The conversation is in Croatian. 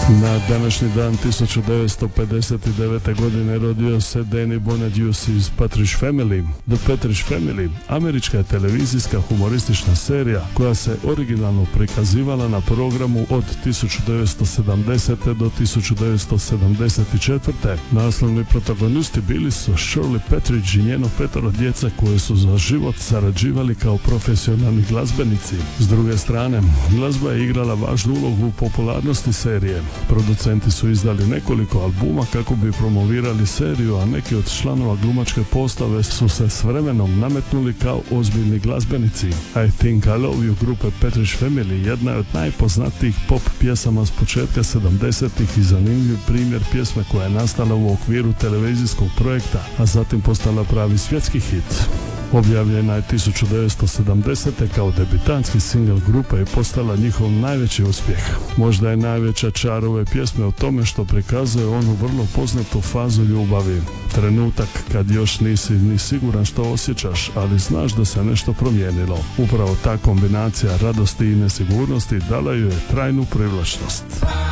Na današnji dan 1959. godine rodio se Danny Bonaduce iz Partridge Family. The Partridge Family, američka je televizijska humoristična serija koja se originalno prikazivala na programu od 1970. do 1974. Naslovni protagonisti bili su Shirley Partridge i njeno 5 djece koje su za život sarađivali kao profesionalni glazbenici. S druge strane, glazba je igrala važnu ulogu u popularnosti serije. Producenti su izdali nekoliko albuma kako bi promovirali seriju, a neki od članova glumačke postave su se s vremenom nametnuli kao ozbiljni glazbenici. I Think I Love You grupe Partridge Family jedna je od najpoznatijih pop pjesama s početka 70-ih i zanimljiv primjer pjesme koja je nastala u okviru televizijskog projekta, a zatim postala pravi svjetski hit. Objavljena je 1970. kao debitantski singl grupe i postala njihov najveći uspjeh. Možda je najveća čar ove pjesme u tome što prikazuje onu vrlo poznatu fazu ljubavi. Trenutak kad još nisi ni siguran što osjećaš, ali znaš da se nešto promijenilo. Upravo ta kombinacija radosti i nesigurnosti dala ju je trajnu privlačnost.